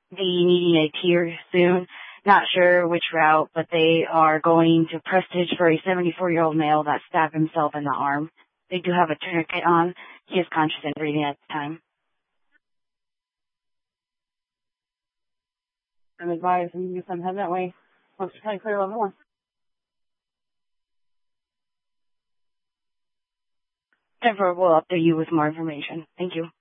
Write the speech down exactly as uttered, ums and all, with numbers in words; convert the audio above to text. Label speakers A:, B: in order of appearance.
A: be needing a tier soon. Not sure which route, but they are going to Prestige for a seventy-four-year-old male that stabbed himself in the arm. They do have a tourniquet on. He is conscious and breathing at the time. I'm advised you can do some head that way. Let's try to clear level one. Therefore, we'll update you with more information. Thank you.